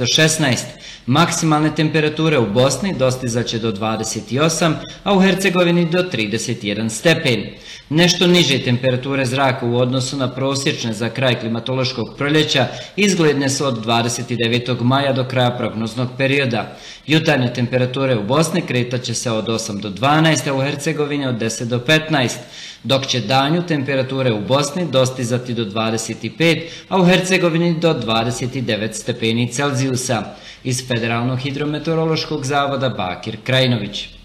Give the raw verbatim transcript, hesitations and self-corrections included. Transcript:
do šesnaest. Maksimalne temperature u Bosni dostizaće do dvadeset osam, a u Hercegovini do trideset jedan stepen. Nešto niže temperature zraka u odnosu na prosječne za kraj klimatološkog proljeća izgledne su od dvadeset devetog maja do kraja prognoznog perioda. Jutarnje temperature u Bosni kretaće se od osam do dvanaest, a u Hercegovini od deset do petnaest, dok će danju temperature u Bosni dostizati do dvadeset pet, a u Hercegovini do dvadeset devet stepeni Celzijusa. Iz Federalnog hidrometeorološkog zavoda Bakir Krajinović.